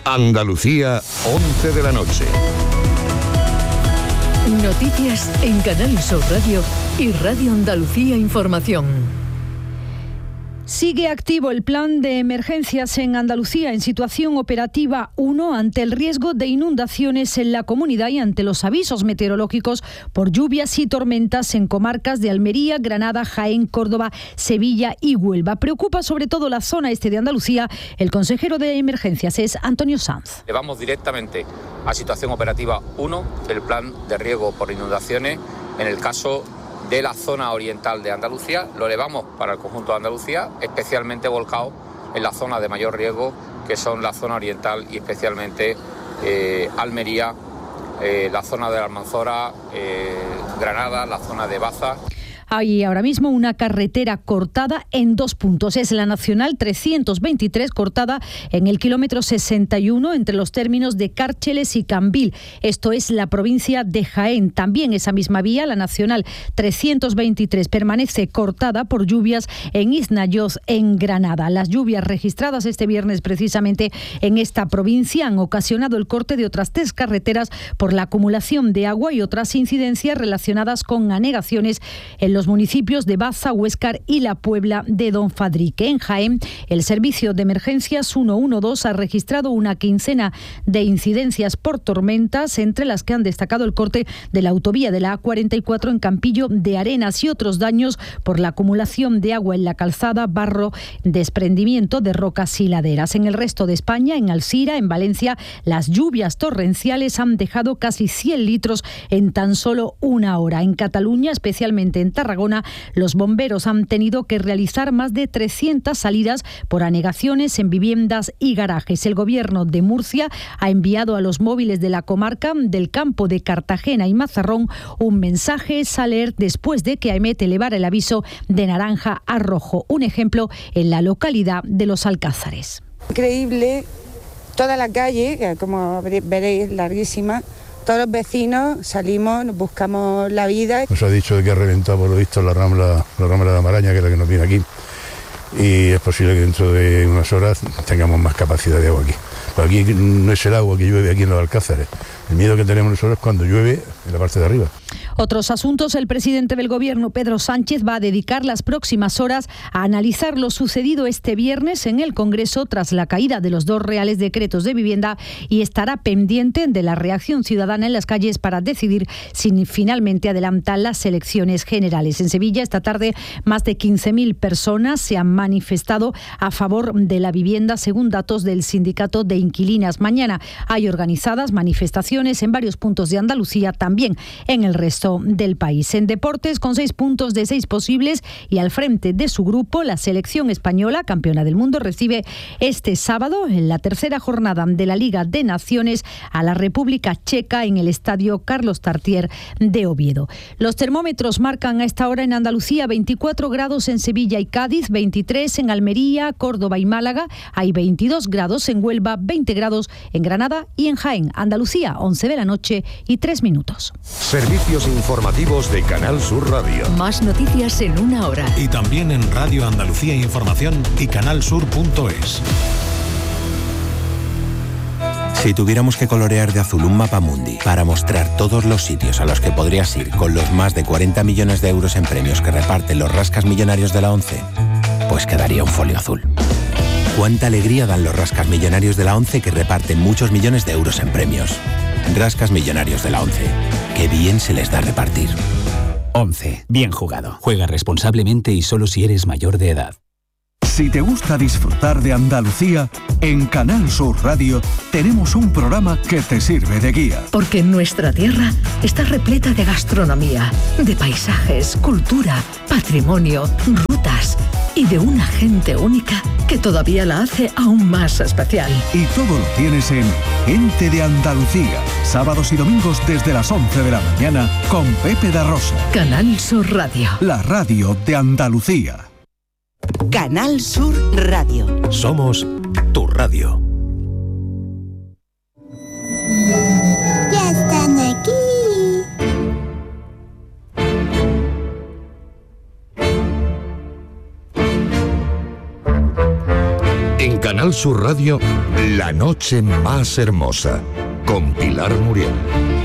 Andalucía, 11 de la noche. Noticias en Canal Sur Radio y Radio Andalucía Información. Sigue activo el plan de emergencias en Andalucía en situación operativa 1 ante el riesgo de inundaciones en la comunidad y ante los avisos meteorológicos por lluvias y tormentas en comarcas de Almería, Granada, Jaén, Córdoba, Sevilla y Huelva. Preocupa sobre todo la zona este de Andalucía. El consejero de emergencias es Antonio Sanz. Le vamos directamente a situación operativa 1 del plan de riesgo por inundaciones en el caso de la zona oriental de Andalucía. Lo elevamos para el conjunto de Andalucía, especialmente volcado en la zona de mayor riesgo, que son la zona oriental y especialmente Almería, la zona de la Almanzora, Granada, la zona de Baza. Hay ahora mismo una carretera cortada en 2 puntos. Es la Nacional 323 cortada en el kilómetro 61 entre los términos de Cárcheles y Cambil. Esto es la provincia de Jaén. También esa misma vía, la Nacional 323, permanece cortada por lluvias en Iznayoz, en Granada. Las lluvias registradas este viernes precisamente en esta provincia han ocasionado el corte de otras 3 carreteras por la acumulación de agua y otras incidencias relacionadas con anegaciones en los municipios de Baza, Huéscar y la Puebla de Don Fadrique. En Jaén, el servicio de emergencias 112 ha registrado una quincena de incidencias por tormentas, entre las que han destacado el corte de la autovía de la A44 en Campillo de Arenas y otros daños por la acumulación de agua en la calzada, barro, desprendimiento de rocas y laderas. En el resto de España, en Alsira, en Valencia, las lluvias torrenciales han dejado casi 100 litros en tan solo una hora. En Cataluña, especialmente en Tarragona, los bomberos han tenido que realizar más de 300 salidas por anegaciones en viviendas y garajes. El gobierno de Murcia ha enviado a los móviles de la comarca del campo de Cartagena y Mazarrón un mensaje alert después de que AEMET elevara el aviso de naranja a rojo. Un ejemplo en la localidad de Los Alcázares. Increíble, toda la calle, como veréis, larguísima. Todos los vecinos salimos, nos buscamos la vida. Nos ha dicho que ha reventado por lo visto la rambla de Amaraña, que es la que nos viene aquí. Y es posible que dentro de unas horas tengamos más capacidad de agua aquí. Pero aquí no es el agua que llueve aquí en los Alcázares. El miedo que tenemos nosotros es cuando llueve en la parte de arriba. Otros asuntos. El presidente del Gobierno, Pedro Sánchez, va a dedicar las próximas horas a analizar lo sucedido este viernes en el Congreso tras la caída de los 2 reales decretos de vivienda y estará pendiente de la reacción ciudadana en las calles para decidir si finalmente adelantan las elecciones generales. En Sevilla, esta tarde, más de 15.000 personas se han manifestado a favor de la vivienda, según datos del Sindicato de Inquilinas. Mañana hay organizadas manifestaciones en varios puntos de Andalucía, también en el resto del país. En deportes, con 6 puntos de 6 posibles y al frente de su grupo, la selección española, campeona del mundo, recibe este sábado, en la tercera jornada de la Liga de Naciones, a la República Checa en el Estadio Carlos Tartier de Oviedo. Los termómetros marcan a esta hora en Andalucía 24 grados en Sevilla y Cádiz, 23 en Almería, Córdoba y Málaga, hay 22 grados en Huelva, 20 grados en Granada y en Jaén. Andalucía, 11 de la noche y 3 minutos. Servicios informativos de Canal Sur Radio. Más noticias en una hora. Y también en Radio Andalucía Información y canalsur.es. Si tuviéramos que colorear de azul un mapa mundi para mostrar todos los sitios a los que podrías ir con los más de 40 millones de euros en premios que reparten los rascas millonarios de la ONCE, pues quedaría un folio azul. Cuánta alegría dan los rascas millonarios de la ONCE que reparten muchos millones de euros en premios. Rascas millonarios de la ONCE. Qué bien se les da repartir. ONCE. Bien jugado. Juega responsablemente y solo si eres mayor de edad. Si te gusta disfrutar de Andalucía, en Canal Sur Radio tenemos un programa que te sirve de guía. Porque nuestra tierra está repleta de gastronomía, de paisajes, cultura, patrimonio, rutas y de una gente única que todavía la hace aún más especial. Y todo lo tienes en Gente de Andalucía, sábados y domingos desde las 11 de la mañana con Pepe da Rosa. Canal Sur Radio. La radio de Andalucía. Canal Sur Radio. Somos tu radio. Ya están aquí. En Canal Canal Sur Radio, La Noche Más Hermosa, con Pilar Muriel.